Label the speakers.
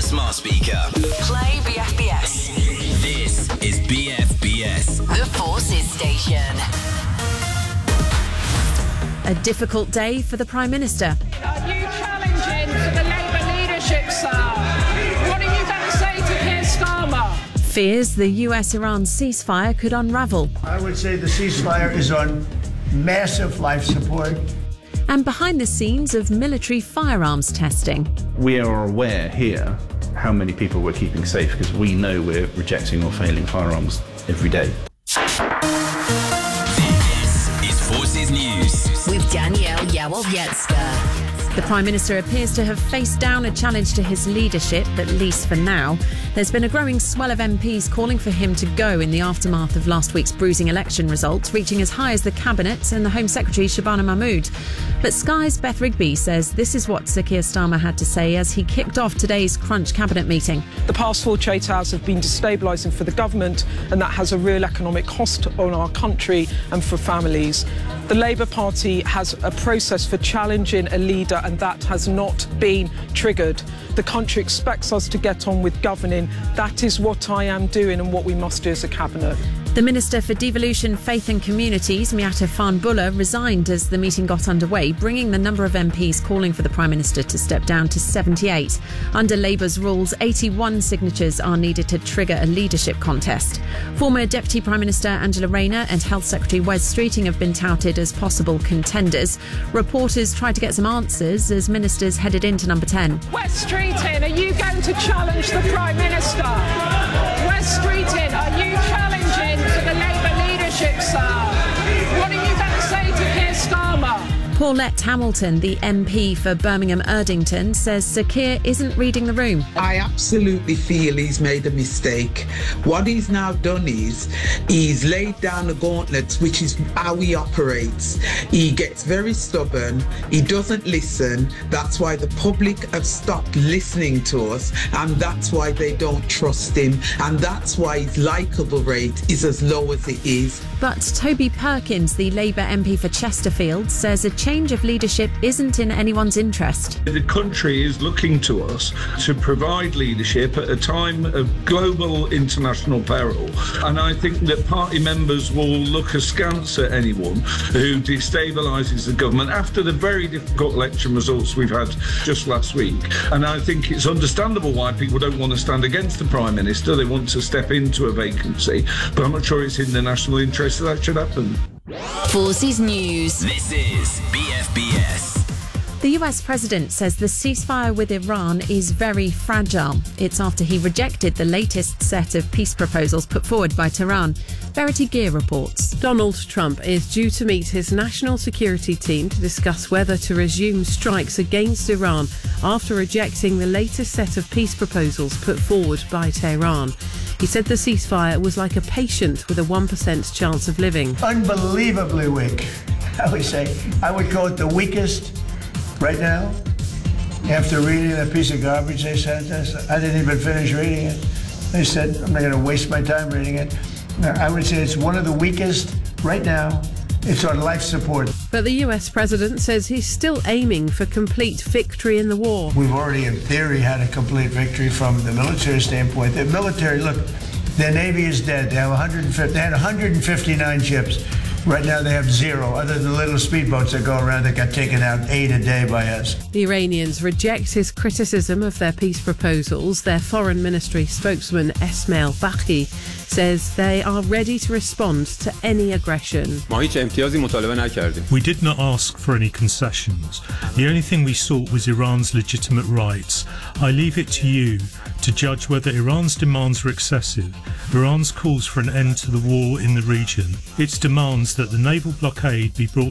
Speaker 1: smart speaker.
Speaker 2: Play BFBS.
Speaker 1: This is BFBS.
Speaker 2: The Forces Station.
Speaker 3: A difficult day for the Prime Minister.
Speaker 4: Are you challenging to the Labour leadership, sir? What are you going to say to Keir Starmer?
Speaker 3: Fears the US-Iran ceasefire could unravel.
Speaker 5: I would say the ceasefire is on massive life support.
Speaker 3: And behind the scenes of military firearms testing.
Speaker 6: We are aware here how many people we're keeping safe because we know we're rejecting or failing firearms every day.
Speaker 1: This is Forces News.
Speaker 2: With Danielle Yawowiecka.
Speaker 3: The Prime Minister appears to have faced down a challenge to his leadership, at least for now. There's been a growing swell of MPs calling for him to go in the aftermath of last week's bruising election results, reaching as high as the Cabinet and the Home Secretary Shabana Mahmood. But Sky's Beth Rigby says this is what Sir Keir Starmer had to say as he kicked off today's Crunch Cabinet meeting.
Speaker 4: The past 4 trade hours have been destabilising for the government, and that has a real economic cost on our country and for families. The Labour Party has a process for challenging a leader, and that has not been triggered. The country expects us to get on with governing. That is what I am doing and what we must do as a cabinet.
Speaker 3: The Minister for Devolution, Faith and Communities, Miatta Fahnbulleh, resigned as the meeting got underway, bringing the number of MPs calling for the Prime Minister to step down to 78. Under Labour's rules, 81 signatures are needed to trigger a leadership contest. Former Deputy Prime Minister Angela Rayner and Health Secretary Wes Streeting have been touted as possible contenders. Reporters tried to get some answers as ministers headed into number 10.
Speaker 4: Wes Streeting, are you going to challenge the Prime Minister? Wes Streeting, are you challenging to the Labour leadership, sir? What are you going to say to Keir Starmer?
Speaker 3: Paulette Hamilton, the MP for Birmingham Erdington, says Sir Keir isn't reading the room.
Speaker 7: I absolutely feel he's made a mistake. What he's now done is he's laid down the gauntlets, which is how he operates. He gets very stubborn. He doesn't listen. That's why the public have stopped listening to us, and that's why they don't trust him, and that's why his likeable rate is as low as it is.
Speaker 3: But Toby Perkins, the Labour MP for Chesterfield, says a change of leadership isn't in anyone's interest.
Speaker 8: The country is looking to us to provide leadership at a time of global international peril. And I think that party members will look askance at anyone who destabilises the government after the very difficult election results we've had just last week. And I think it's understandable why people don't want to stand against the Prime Minister. They want to step into a vacancy. But I'm not sure it's in the national interest that should happen.
Speaker 2: Forces News.
Speaker 1: This is BFBS.
Speaker 3: The US President says the ceasefire with Iran is very fragile. It's after he rejected the latest set of peace proposals put forward by Tehran. Verity Gear reports.
Speaker 9: Donald Trump is due to meet his national security team to discuss whether to resume strikes against Iran after rejecting the latest set of peace proposals put forward by Tehran. He said the ceasefire was like a patient with a 1% chance of living.
Speaker 5: Unbelievably weak, I would say. I would call it the weakest right now. After reading that piece of garbage they sent us, I didn't even finish reading it. They said, I'm not going to waste my time reading it. I would say it's one of the weakest right now. It's on life support.
Speaker 9: But the US president says he's still aiming for complete victory in the war.
Speaker 5: We've already, in theory, had a complete victory from the military standpoint. The military, look, their Navy is dead. They had 159 ships. Right now they have 0, other than the little speedboats that go around that got taken out 8 a day by us.
Speaker 9: The Iranians reject his criticism of their peace proposals. Their foreign ministry spokesman Esmail Baqi says they are ready to respond to any aggression.
Speaker 10: We
Speaker 11: did not ask for any concessions. The only thing we sought was Iran's legitimate rights. I leave it to you to judge whether Iran's demands were excessive. Iran's calls for an end to the war in the region. Its demands that the naval blockade be brought